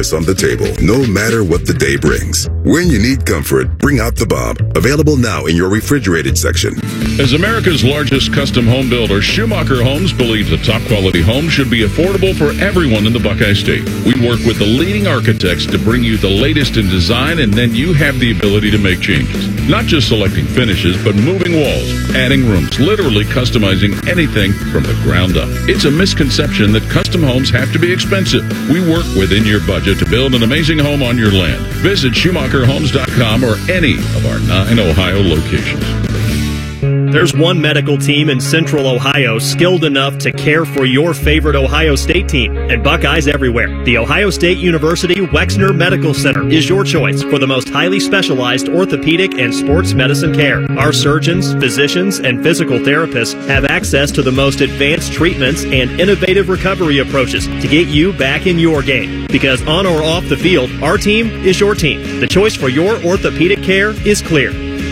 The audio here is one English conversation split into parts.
breakfast on the table, no matter what the day brings. When you need comfort, bring out the Bob. Available now in your refrigerated section. As America's largest custom home builder, Schumacher Homes believes a top-quality home should be affordable for everyone in the Buckeye State. We work with the leading architects to bring you the latest in design, and then you have the ability to make changes. Not just selecting finishes, but moving walls, adding rooms, literally customizing anything from the ground up. It's a misconception that custom homes have to be expensive. We work within your budget to build an amazing home on your land. Visit SchumacherHomes.com or any of our 9 Ohio locations. There's one medical team in Central Ohio skilled enough to care for your favorite Ohio State team, and Buckeyes everywhere. The Ohio State University Wexner Medical Center is your choice for the most highly specialized orthopedic and sports medicine care. Our surgeons, physicians, and physical therapists have access to the most advanced treatments and innovative recovery approaches to get you back in your game. Because on or off the field, our team is your team. The choice for your orthopedic care is clear.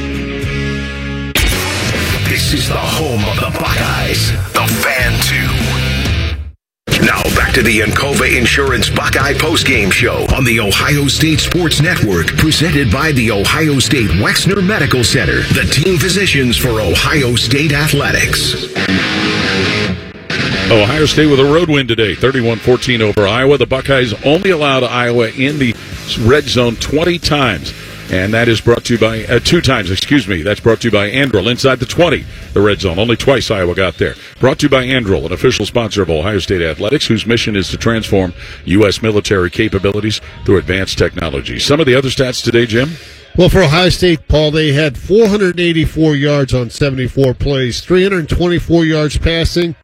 This is the home of the Buckeyes, the Fan 2. Now back to the Encova Insurance Buckeye postgame show on the Ohio State Sports Network, presented by the Ohio State Wexner Medical Center, the team physicians for Ohio State Athletics. Ohio State with a road win today, 31-14 over Iowa. The Buckeyes only allowed Iowa in the red zone 20 times. And that is brought to you by, 2 times, that's brought to you by Andril. Inside the 20, the red zone. Only twice Iowa got there. Brought to you by Andril, an official sponsor of Ohio State Athletics, whose mission is to transform U.S. military capabilities through advanced technology. Some of the other stats today, Jim? Well, for Ohio State, Paul, they had 484 yards on 74 plays, 324 yards passing,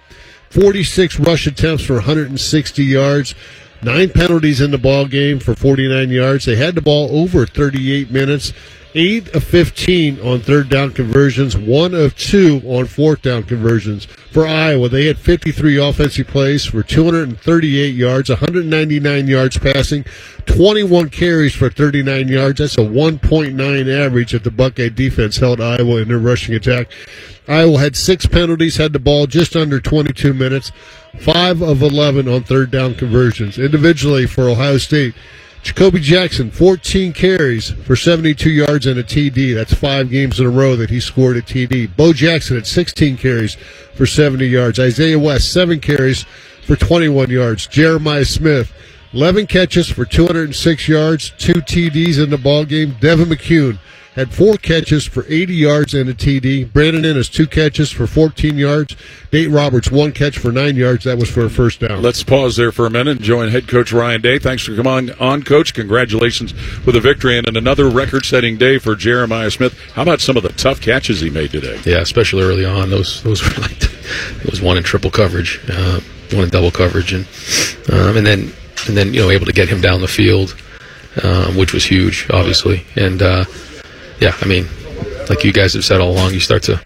46 rush attempts for 160 yards. 9 penalties in the ball game for 49 yards. They had the ball over 38 minutes. 8 of 15 on third down conversions. 1 of 2 on fourth down conversions. For Iowa, they had 53 offensive plays for 238 yards, 199 yards passing, 21 carries for 39 yards. That's a 1.9 average that the Buckeye defense held Iowa in their rushing attack. Iowa had 6 penalties, had the ball just under 22 minutes, 5 of 11 on third down conversions. Individually for Ohio State, Jacoby Jackson, 14 carries for 72 yards and a TD. That's 5 games in a row that he scored a TD. Bo Jackson had 16 carries for 70 yards. Isaiah West, 7 carries for 21 yards. Jeremiah Smith, 11 catches for 206 yards, 2 TDs in the ballgame. Devin McCune had 4 catches for 80 yards and a TD. Brandon Ennis, 2 catches for 14 yards. Nate Roberts, 1 catch for 9 yards. That was for a first down. Let's pause there for a minute and join head coach Ryan Day. Thanks for coming on, Coach. Congratulations with a victory and another record-setting day for Jeremiah Smith. How about some of the tough catches he made today? Yeah, especially early on. Those were like, it was 1 in triple coverage, 1 in double coverage, and then able to get him down the field, which was huge, obviously, and. Yeah, I mean, like you guys have said all along, you start to,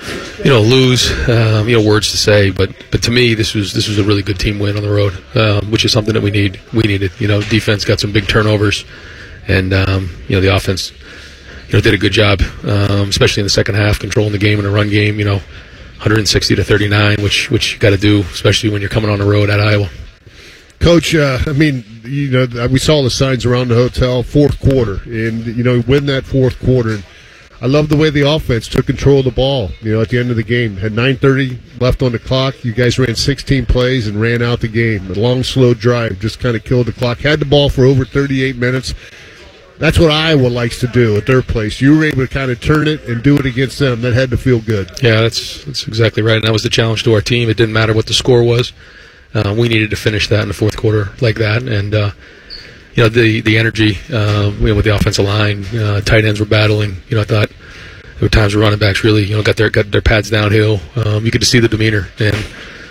lose, words to say. But to me, this was a really good team win on the road, which is something that we needed. Defense got some big turnovers, and the offense, did a good job, especially in the second half, controlling the game in a run game. 160-39, which you got to do, especially when you're coming on the road at Iowa. Coach, we saw the signs around the hotel, fourth quarter, and, win that fourth quarter. And I love the way the offense took control of the ball, at the end of the game. Had 9:30 left on the clock. You guys ran 16 plays and ran out the game. A long, slow drive just kind of killed the clock. Had the ball for over 38 minutes. That's what Iowa likes to do at their place. You were able to kind of turn it and do it against them. That had to feel good. Yeah, that's exactly right. And that was the challenge to our team. It didn't matter what the score was. We needed to finish that in the fourth quarter like that, and the energy with the offensive line, tight ends were battling. I thought there were times where running backs really got their pads downhill. You could just see the demeanor, and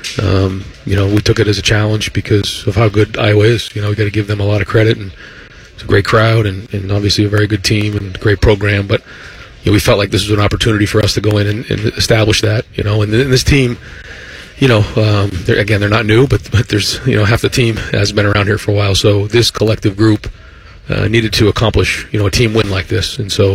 we took it as a challenge because of how good Iowa is. We got to give them a lot of credit, and it's a great crowd, and obviously a very good team and a great program. But we felt like this was an opportunity for us to go in and establish that. And this team. They're not new, but there's, half the team has been around here for a while. So this collective group needed to accomplish, a team win like this. And so,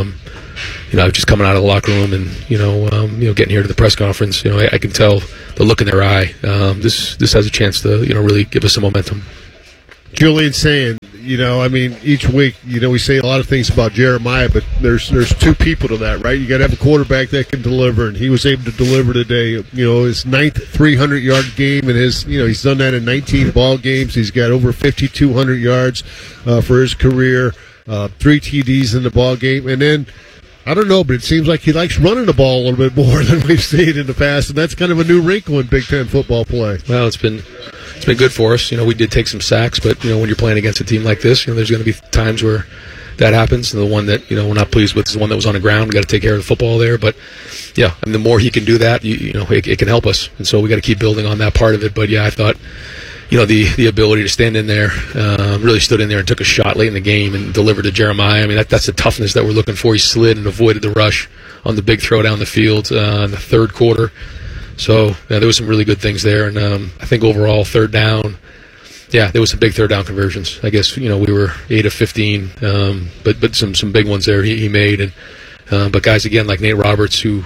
just coming out of the locker room and, getting here to the press conference, I can tell the look in their eye. This has a chance to, really give us some momentum. Julian saying, each week, we say a lot of things about Jeremiah, but there's two people to that, right? You got to have a quarterback that can deliver, and he was able to deliver today. His 9th 300-yard game, and he's done that in 19 ball games. He's got over 5,200 yards for his career, 3 TDs in the ball game, and then I don't know, but it seems like he likes running the ball a little bit more than we've seen in the past, and that's kind of a new wrinkle in Big Ten football play. Well, it's been good for us. We did take some sacks, but when you're playing against a team like this, there's going to be times where that happens. And the one that we're not pleased with is the one that was on the ground. We got to take care of the football there. But yeah, the more he can do that, it can help us, and so we got to keep building on that part of it. But yeah, I thought. The ability to stand in there, really stood in there and took a shot late in the game and delivered to Jeremiah. I mean, that's the toughness that we're looking for. He slid and avoided the rush on the big throw down the field in the third quarter. So there was some really good things there. And I think overall, third down, there was some big third down conversions. I guess, we were 8 of 15, but some big ones there he made. And but guys, again, like Nate Roberts, who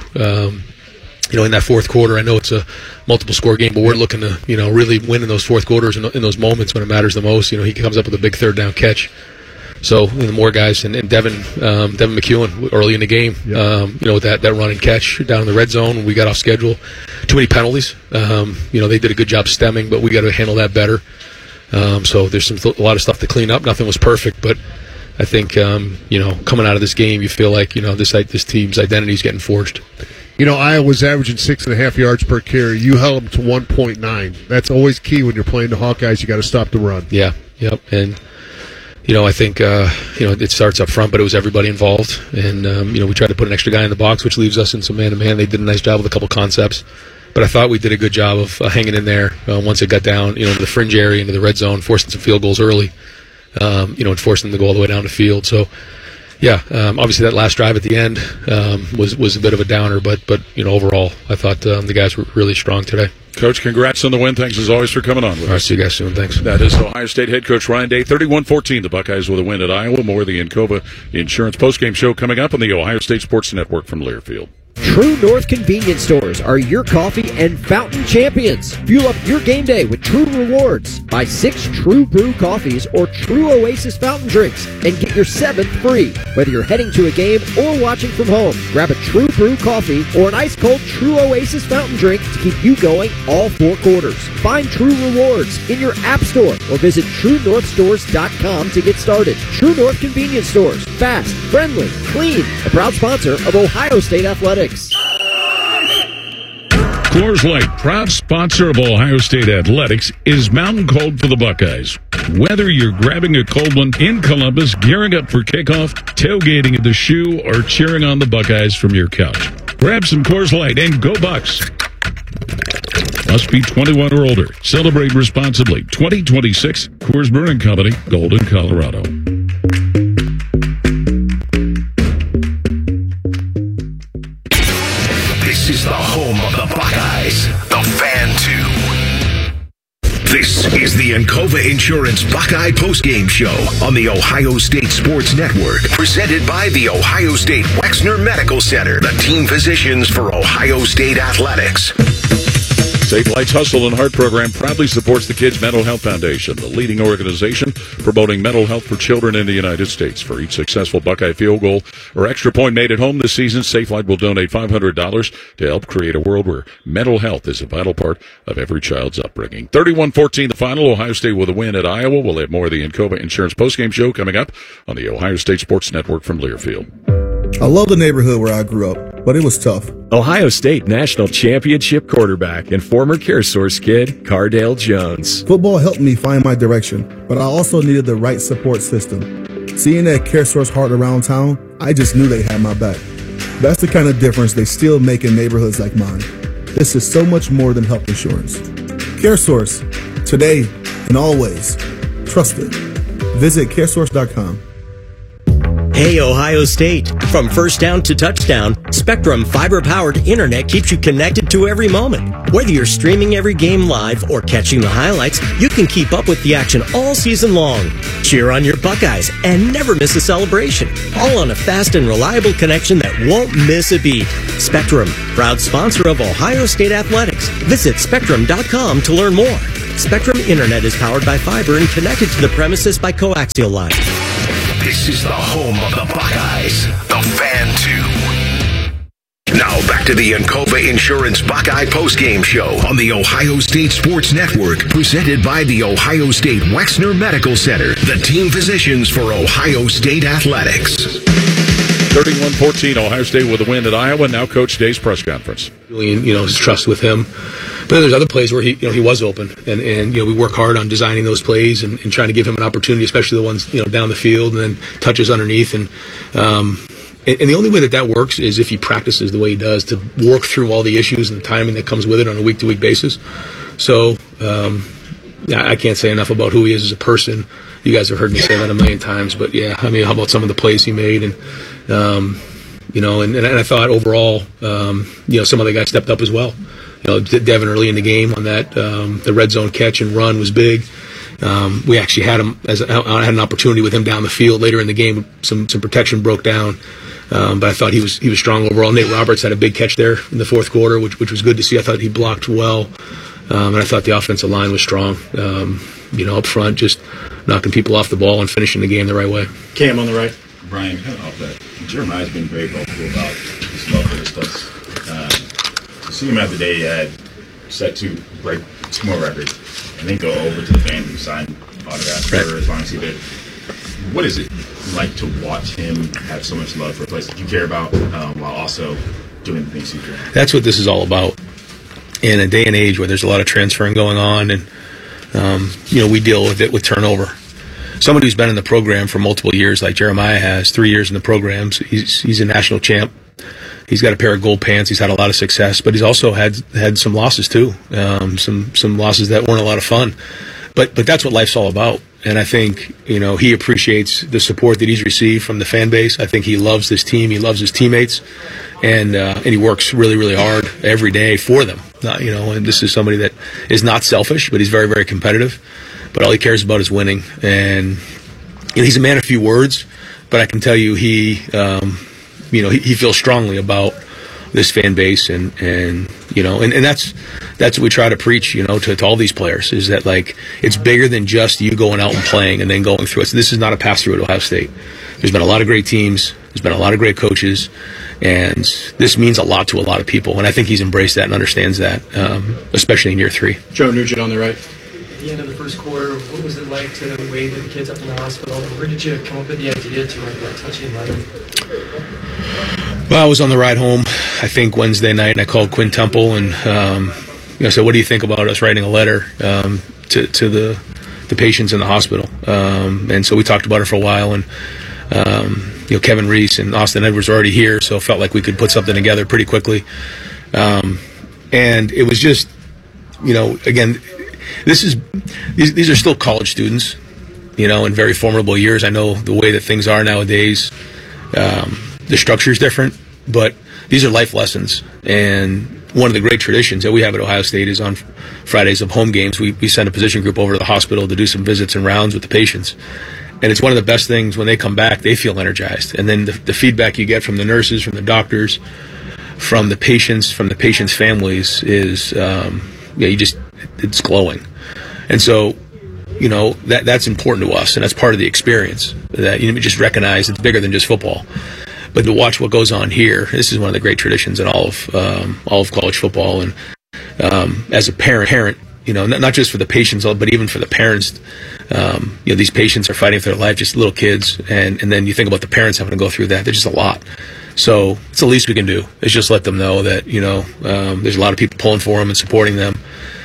in that fourth quarter, I know it's a multiple score game, but we're looking to, really win in those fourth quarters and in those moments when it matters the most. He comes up with a big third down catch. So the more guys, and Devin McEwen early in the game, with that run and catch down in the red zone when we got off schedule. Too many penalties. They did a good job stemming, but we got to handle that better. So there's a lot of stuff to clean up. Nothing was perfect, but I think, coming out of this game, you feel like, this team's identity is getting forged. Iowa's averaging 6.5 yards per carry. You held them to 1.9. That's always key when you're playing the Hawkeyes. You got to stop the run. Yeah, yep. And, I think, it starts up front, but it was everybody involved. And, we tried to put an extra guy in the box, which leaves us in some man-to-man. They did a nice job with a couple concepts. But I thought we did a good job of hanging in there once it got down, to the fringe area, into the red zone, forcing some field goals early, and forcing them to go all the way down the field. So, yeah, obviously that last drive at the end was a bit of a downer, but overall, I thought the guys were really strong today. Coach, congrats on the win. Thanks as always for coming on with us. All right, see you guys soon. Thanks. That is Ohio State head coach Ryan Day. 31-14, the Buckeyes with a win at Iowa. More of the Encova Insurance postgame show coming up on the Ohio State Sports Network from Learfield. True North convenience stores are your coffee and fountain champions. Fuel up your game day with True Rewards. Buy 6 True Brew coffees or True Oasis fountain drinks and get your 7th free. Whether you're heading to a game or watching from home, grab a True Brew coffee or an ice-cold True Oasis fountain drink to keep you going all 4 quarters. Find True Rewards in your app store or visit TrueNorthStores.com to get started. True North convenience stores. Fast, friendly, clean. A proud sponsor of Ohio State Athletics. Coors Light, proud sponsor of Ohio State Athletics, is mountain cold for the Buckeyes. Whether you're grabbing a cold one in Columbus, gearing up for kickoff, tailgating at the Shoe, or cheering on the Buckeyes from your couch, grab some Coors Light and go Bucks. Must be 21 or older. Celebrate responsibly. 2026 Coors Brewing Company, Golden, Colorado. This is the home of the Buckeyes, the Fan 2. This is the Encova Insurance Buckeye postgame show on the Ohio State Sports Network, presented by the Ohio State Wexner Medical Center, the team physicians for Ohio State Athletics. Safe Lights Hustle and Heart program proudly supports the Kids Mental Health Foundation, the leading organization promoting mental health for children in the United States. For each successful Buckeye field goal or extra point made at home this season, Safe Light will donate $500 to help create a world where mental health is a vital part of every child's upbringing. 31-14 the final. Ohio State with a win at Iowa. We'll have more of the Encova Insurance postgame show coming up on the Ohio State Sports Network from Learfield. I love the neighborhood where I grew up, but it was tough. Ohio State National Championship quarterback and former CareSource kid, Cardale Jones. Football helped me find my direction, but I also needed the right support system. Seeing that CareSource heart around town, I just knew they had my back. That's the kind of difference they still make in neighborhoods like mine. This is so much more than health insurance. CareSource, today and always. Trusted. Visit CareSource.com. Hey, Ohio State. From first down to touchdown, Spectrum fiber-powered internet keeps you connected to every moment. Whether you're streaming every game live or catching the highlights, you can keep up with the action all season long. Cheer on your Buckeyes and never miss a celebration. All on a fast and reliable connection that won't miss a beat. Spectrum, proud sponsor of Ohio State Athletics. Visit Spectrum.com to learn more. Spectrum Internet is powered by fiber and connected to the premises by coaxial lines. This is the home of the Buckeyes, the Fan 2. Now back to the Encova Insurance Buckeye postgame show on the Ohio State Sports Network, presented by the Ohio State Wexner Medical Center, the team physicians for Ohio State Athletics. 31-14, Ohio State with a win at Iowa. Now Coach Day's press conference. His trust with him. But then there's other plays where he was open, and we work hard on designing those plays and trying to give him an opportunity, especially the ones down the field and then touches underneath. And the only way that works is if he practices the way he does, to work through all the issues and the timing that comes with it on a week-to-week basis. So I can't say enough about who he is as a person. You guys have heard me say that a million times, but how about some of the plays he made? And and I thought overall, some other guys stepped up as well. Devin early in the game on that, the red zone catch and run was big. We actually had him I had an opportunity with him down the field later in the game. Some protection broke down, but I thought he was strong overall. Nate Roberts had a big catch there in the fourth quarter, which was good to see. I thought he blocked well, and I thought the offensive line was strong. Up front, just knocking people off the ball and finishing the game the right way. Cam on the right. Brian, kind of off that, Jeremiah's been very vocal about his love for this stuff. To see him after day, he had set to break 2 more records and then go over to the fans who signed autographs for as long as he did. What is it like to watch him have so much love for a place that you care about while also doing the things he's doing? That's what this is all about. In a day and age where there's a lot of transferring going on, and we deal with it with turnover. Somebody who's been in the program for multiple years, like Jeremiah has, 3 years in the programs, he's a national champ. He's got a pair of gold pants. He's had a lot of success, but he's also had some losses too. Some losses that weren't a lot of fun. But that's what life's all about. And I think he appreciates the support that he's received from the fan base. I think he loves this team. He loves his teammates, and he works really, really hard every day for them. And this is somebody that is not selfish, but he's very, very competitive. But all he cares about is winning. And he's a man of few words, but I can tell you he feels strongly about this fan base, and that's what we try to preach, to all these players, is that it's bigger than just you going out and playing and then going through it. So this is not a pass through at Ohio State. There's been a lot of great teams. There's been a lot of great coaches, and this means a lot to a lot of people. And I think he's embraced that and understands that, especially in year 3. Joe Nugent on the right. At the end of the first quarter, what was it like to wait the kids up in the hospital? Where did you come up with the idea to write that touching letter? Well, I was on the ride home, I think Wednesday night, and I called Quinn Temple and I said, "What do you think about us writing a letter to the patients in the hospital?" And so we talked about it for a while, and Kevin Reese and Austin Edwards were already here, so it felt like we could put something together pretty quickly. And it was just, again, these are still college students, in very formidable years. I know the way that things are nowadays, the structure is different, but these are life lessons. And one of the great traditions that we have at Ohio State is on Fridays of home games, we send a physician group over to the hospital to do some visits and rounds with the patients. And it's one of the best things when they come back, they feel energized. And then the feedback you get from the nurses, from the doctors, from the patients' families is, it's glowing. And so, that's important to us, and that's part of the experience, that you just recognize it's bigger than just football. But to watch what goes on here, this is one of the great traditions in all of college football. And as a parent, not just for the patients, but even for the parents, these patients are fighting for their life, just little kids, and then you think about the parents having to go through that. There's just a lot. So it's the least we can do is just let them know that there's a lot of people pulling for them and supporting them.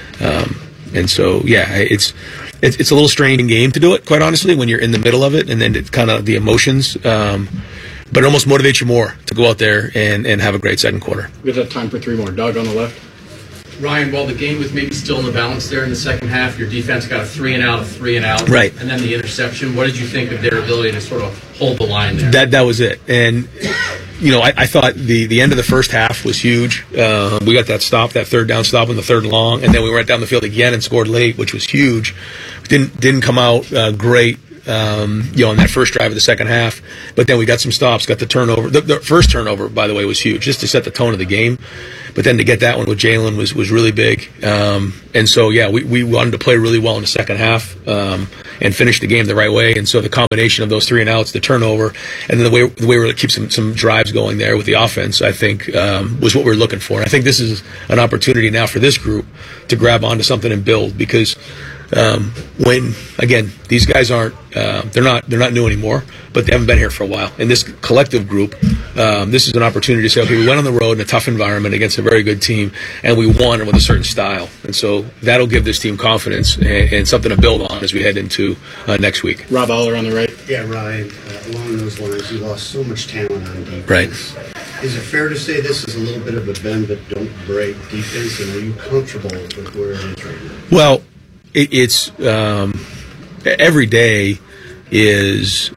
And so it's a little straining game to do it, quite honestly, when you're in the middle of it, and then it's kind of the emotions. But it almost motivates you more to go out there and have a great second quarter. We have time for 3 more. Doug on the left. Ryan, while the game was maybe still in the balance there in the second half, your defense got a 3-and-out, right, and then the interception. What did you think of their ability to sort of hold the line there? That was it. And I thought the end of the first half was huge. We got that stop, that third down stop on the third and long, and then we went down the field again and scored late, which was huge. Didn't come out great in that first drive of the second half. But then we got some stops, got the turnover. The first turnover, by the way, was huge, just to set the tone of the game. But then to get that one with Jalen was really big. And so, we wanted to play really well in the second half and finish the game the right way. And so the combination of those 3 and outs, the turnover, and then the way we're going to keep some drives going there with the offense, I think, was what we were looking for. And I think this is an opportunity now for this group to grab onto something and build, because when, again, these guys aren't, they're not new anymore, but they haven't been here for a while. And this collective group, this is an opportunity to say, okay, we went on the road in a tough environment against a very good team, and we won with a certain style. And so that'll give this team confidence and something to build on as we head into next week. Rob Aller on the right. Yeah, Ryan, along those lines, you lost so much talent on defense. Right. Is it fair to say this is a little bit of a bend but don't break defense, and are you comfortable with where it is right now? Well, it's every day is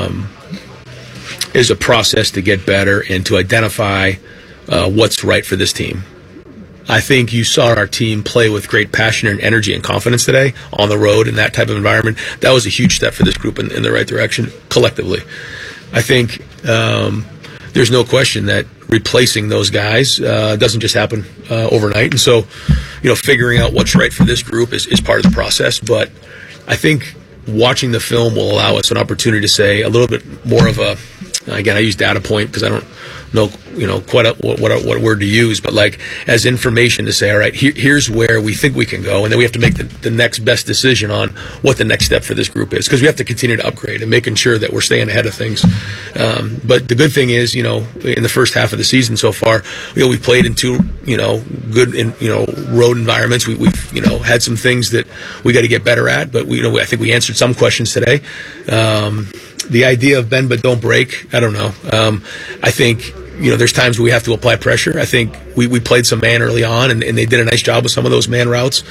a process to get better and to identify what's right for this team. I think you saw our team play with great passion and energy and confidence today on the road in that type of environment. That was a huge step for this group in the right direction collectively. I think there's no question that replacing those guys doesn't just happen overnight. And so, figuring out what's right for this group is part of the process. But I think watching the film will allow us an opportunity to say a little bit more of a, again, I use data point because I don't know, quite what word to use, but like as information to say, all right, here's where we think we can go, and then we have to make the next best decision on what the next step for this group is, because we have to continue to upgrade and making sure that we're staying ahead of things. But the good thing is, in the first half of the season so far, we played in two, good, road environments. We've had some things that we got to get better at, but I think we answered some questions today. The idea of bend but don't break, I don't know. I think, there's times where we have to apply pressure. I think we played some man early on, and they did a nice job with some of those man routes.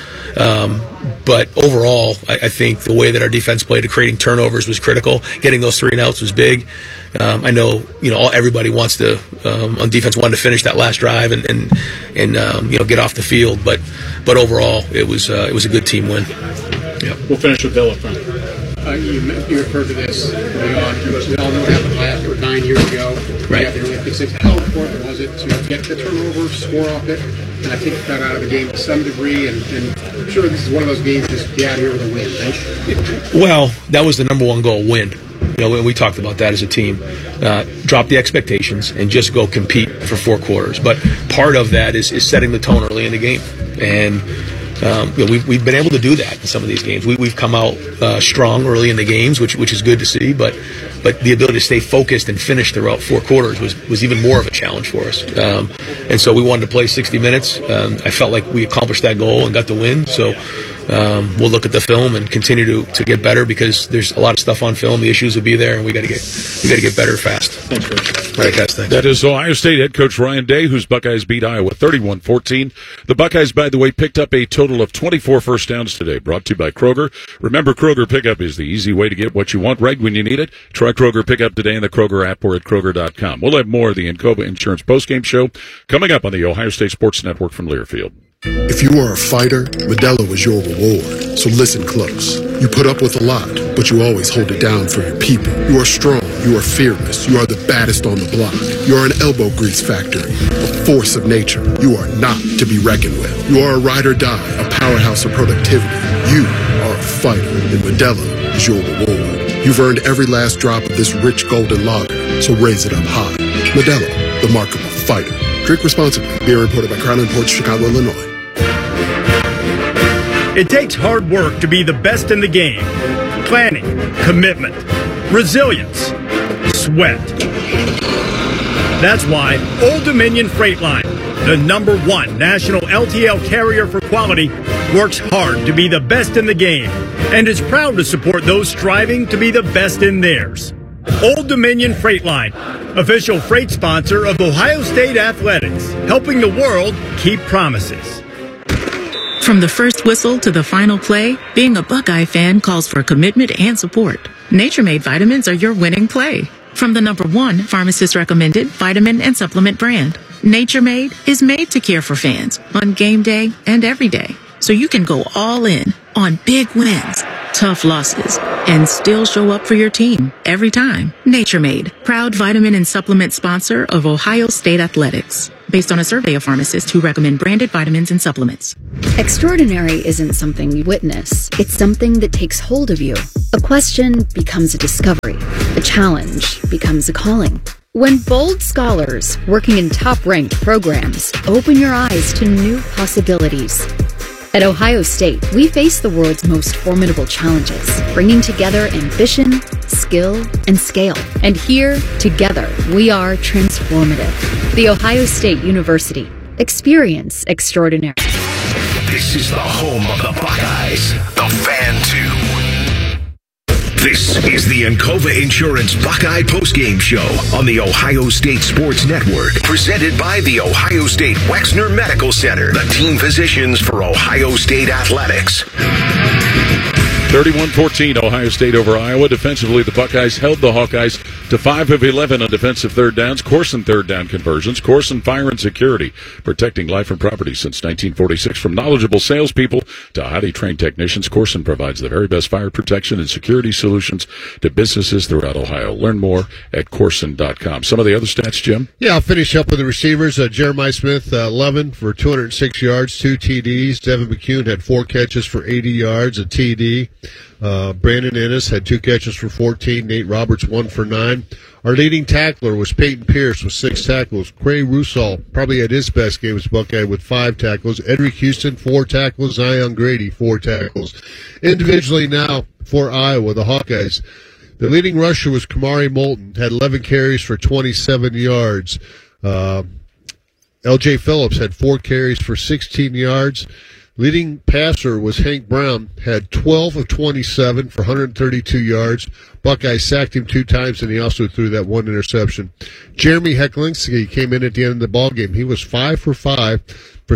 But overall, I think the way that our defense played, creating turnovers was critical. Getting those 3 and outs was big. I know, everybody wants to, on defense, wanted to finish that last drive and get off the field. But overall, it was a good team win. Yeah. We'll finish with Bill up front. You referred to this early on. We all know what happened 9 years ago. Right. Got the Olympic Six. How important was it to get the turnover, score off it, and I take that out of the game to some degree? And I'm sure this is one of those games just get out here with a win, right? Well, that was the number one goal, win. We talked about that as a team. Drop the expectations and just go compete for 4 quarters. But part of that is setting the tone early in the game. And we've been able to do that in some of these games. We've come out strong early in the games, which is good to see. But the ability to stay focused and finish throughout 4 quarters was even more of a challenge for us. And so we wanted to play 60 minutes. I felt like we accomplished that goal and got the win. So we'll look at the film and continue to get better, because there's a lot of stuff on film. The issues will be there, and we got to get better fast. Thanks, Coach. All right, guys. Thanks. That is Ohio State head coach Ryan Day, whose Buckeyes beat Iowa 31-14. The Buckeyes, by the way, picked up a total of 24 first downs today, brought to you by Kroger. Remember, Kroger Pickup is the easy way to get what you want right when you need it. Try Kroger Pickup today in the Kroger app or at Kroger.com. We'll have more of the Encova Insurance postgame show coming up on the Ohio State Sports Network from Learfield. If you are a fighter, Modelo is your reward. So listen close. You put up with a lot, but you always hold it down for your people. You are strong. You are fearless. You are the baddest on the block. You are an elbow grease factory, a force of nature. You are not to be reckoned with. You are a ride or die, a powerhouse of productivity. You are a fighter, and Modelo is your reward. You've earned every last drop of this rich golden lager, so raise it up high. Modelo, the mark of a fighter. Drink responsibly. Beer imported by Crown Imports, Chicago, Illinois. It takes hard work to be the best in the game. Planning, commitment, resilience, sweat. That's why Old Dominion Freight Line, the #1 national LTL carrier for quality, works hard to be the best in the game and is proud to support those striving to be the best in theirs. Old Dominion Freight Line, official freight sponsor of Ohio State Athletics, helping the world keep promises. From the first whistle to the final play, being a Buckeye fan calls for commitment and support. Nature Made vitamins are your winning play. From the #1 pharmacist recommended vitamin and supplement brand, Nature Made is made to care for fans on game day and every day, so you can go all in on big wins tough losses, and still show up for your team every time. Nature Made, proud vitamin and supplement sponsor of Ohio State Athletics, based on a survey of pharmacists who recommend branded vitamins and supplements. Extraordinary isn't something you witness. It's something that takes hold of you. A question becomes a discovery. A challenge becomes a calling. When bold scholars working in top-ranked programs open your eyes to new possibilities. At Ohio State, we face the world's most formidable challenges, bringing together ambition, skill, and scale. And here, together, we are transformative. The Ohio State University. Experience extraordinary. This is the home of the Buckeyes, the Fan 2. This is the Encova Insurance Buckeye Postgame Show on the Ohio State Sports Network, presented by the Ohio State Wexner Medical Center, the team physicians for Ohio State Athletics. 31-14, Ohio State over Iowa. Defensively, the Buckeyes held the Hawkeyes to 5 of 11 on defensive third downs. Corson third down conversions. Corson fire and security, protecting life and property since 1946. From knowledgeable salespeople to highly trained technicians, Corson provides the very best fire protection and security solutions to businesses throughout Ohio. Learn more at Corson.com. Some of the other stats, Jim? Yeah, I'll finish up with the receivers. Jeremiah Smith, 11 for 206 yards, 2 TDs. Devin McCune had 4 catches for 80 yards, a TD. Brandon Ennis had 2 catches for 14. Nate Roberts, 1 for 9. Our leading tackler was Peyton Pierce with 6 tackles. Cray Rusall probably had his best game as Buckeye with 5 tackles. Edric Houston, 4 tackles. Zion Grady, 4 tackles. Individually now for Iowa, the Hawkeyes. The leading rusher was Kamari Moulton, had 11 carries for 27 yards. L.J. Phillips had 4 carries for 16 yards. Leading passer was Hank Brown, had 12 of 27 for 132 yards. Buckeyes sacked him 2 times, and he also threw that 1 interception. Jeremy Hecklinski came in at the end of the ballgame. He was 5 for 5 for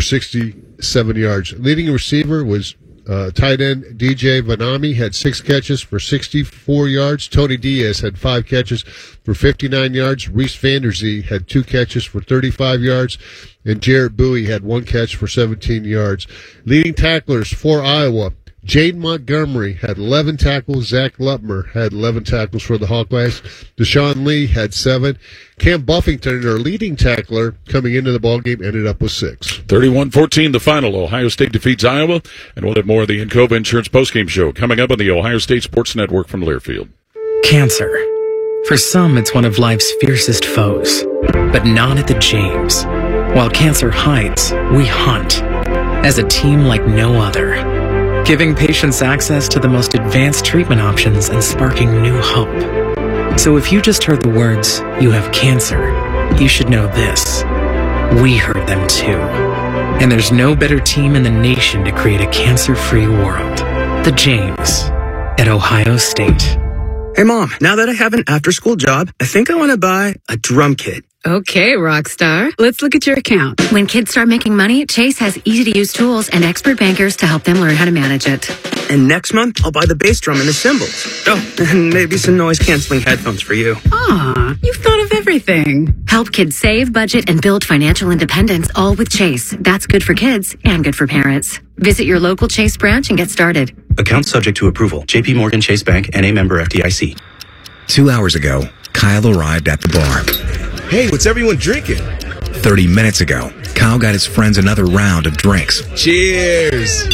67 yards. Leading receiver was tight end DJ Vanami, had 6 catches for 64 yards. Tony Diaz had 5 catches for 59 yards. Reese Vanderzee had 2 catches for 35 yards. And Jarrett Bowie had 1 catch for 17 yards. Leading tacklers for Iowa, Jade Montgomery had 11 tackles. Zach Lutmer had 11 tackles for the Hawkeyes. Deshaun Lee had 7. Cam Buffington, our leading tackler, coming into the ballgame, ended up with 6. 31-14, the final. Ohio State defeats Iowa, and we'll have more of the Encova Insurance postgame show coming up on the Ohio State Sports Network from Learfield. Cancer. For some, it's one of life's fiercest foes, but not at the James. While cancer hides, we hunt as a team like no other, giving patients access to the most advanced treatment options and sparking new hope. So if you just heard the words, "You have cancer," you should know this. We heard them too. And there's no better team in the nation to create a cancer-free world. The James at Ohio State. Hey, Mom, now that I have an after-school job, I think I want to buy a drum kit. Okay, Rockstar. Let's look at your account. When kids start making money, Chase has easy-to-use tools and expert bankers to help them learn how to manage it. And next month, I'll buy the bass drum and the cymbals. Oh, and maybe some noise-canceling headphones for you. Aw, you've thought of everything. Help kids save, budget, and build financial independence, all with Chase. That's good for kids and good for parents. Visit your local Chase branch and get started. Account subject to approval. J.P. Morgan Chase Bank, N.A. member FDIC. 2 hours ago, Kyle arrived at the bar. Hey, what's everyone drinking? 30 minutes ago, Kyle got his friends another round of drinks. Cheers!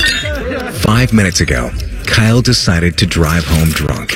5 minutes ago, Kyle decided to drive home drunk.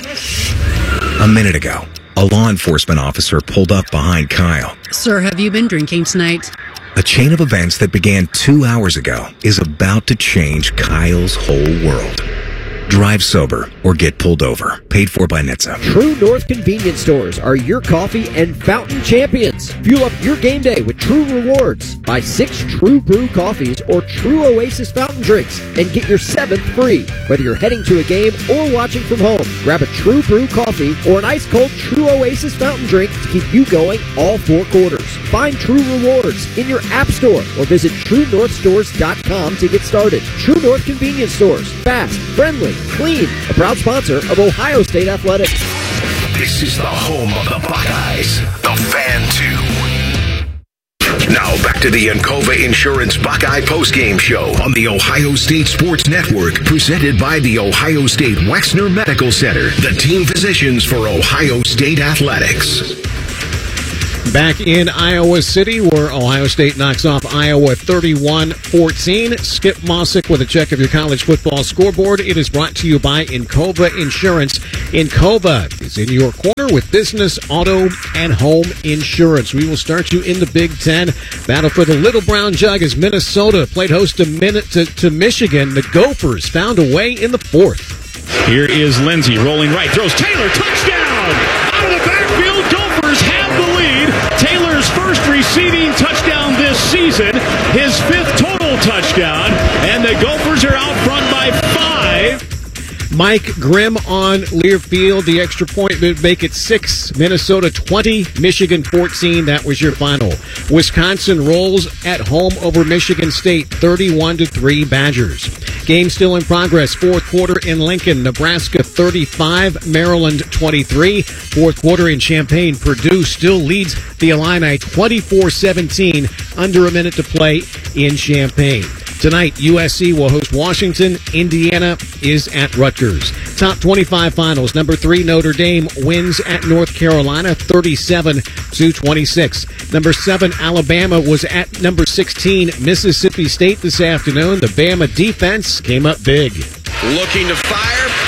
A minute ago, a law enforcement officer pulled up behind Kyle. Sir, have you been drinking tonight? A chain of events that began 2 hours ago is about to change Kyle's whole world. Drive sober or get pulled over. Paid for by NHTSA. True North Convenience Stores are your coffee and fountain champions. Fuel up your game day with True Rewards. Buy 6 True Brew coffees or True Oasis fountain drinks and get your 7th free. Whether you're heading to a game or watching from home, grab a True Brew coffee or an ice-cold True Oasis fountain drink to keep you going all 4 quarters. Find True Rewards in your app store or visit TrueNorthStores.com to get started. True North Convenience Stores. Fast, friendly, clean. A proud sponsor of Ohio State Athletics. This is the home of the Buckeyes, the Fan 2. Now back to the Encova Insurance Buckeye postgame show on the Ohio State Sports Network, presented by the Ohio State Wexner Medical Center, the team physicians for Ohio State Athletics. Back in Iowa City, where Ohio State knocks off Iowa 31-14. Skip Mossick with a check of your college football scoreboard. It is brought to you by Encova Insurance. Encova is in your corner with business, auto, and home insurance. We will start you in the Big Ten. Battle for the Little Brown Jug as Minnesota played host to Michigan. The Gophers found a way in the fourth. Here is Lindsey rolling right, throws Taylor, touchdown! Out of the backfield, Gophers have the lead. Taylor's first receiving touchdown this season, his fifth total touchdown, and the Gophers are out front by 5. Mike Grimm on Learfield. The extra point would make it 6. Minnesota 20, Michigan 14. That was your final. Wisconsin rolls at home over Michigan State, 31-3 Badgers. Game still in progress. Fourth quarter in Lincoln. Nebraska 35, Maryland 23. Fourth quarter in Champaign. Purdue still leads the Illini 24-17. Under a minute to play in Champaign. Tonight, USC will host Washington. Indiana is at Rutgers. Top 25 finals. Number 3, Notre Dame wins at North Carolina, 37-26. Number 7, Alabama was at number 16, Mississippi State this afternoon. The Bama defense came up big. Looking to fire.